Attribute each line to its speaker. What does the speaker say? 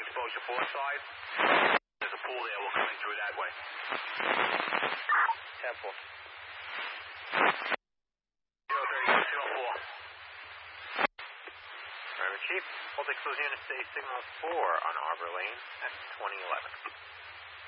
Speaker 1: exposure 4 side. There's a pool there. We're coming through that way. Temple. 03204. Private Chief, hold exposure unit, stay signal 4 on Arbor Lane at 2011.